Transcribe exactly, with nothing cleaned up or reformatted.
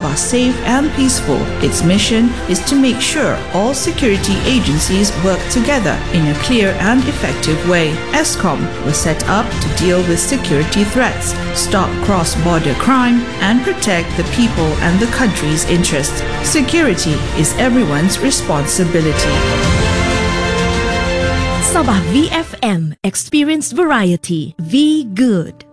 are safe and peaceful. Its mission is to make sure all security agencies work together in a clear and effective way. ESCOM was set up to deal with security threats, stop cross-border crime, and protect the people and the country's interests. Security is everyone's responsibility. Sabah V F M, experience variety. V good.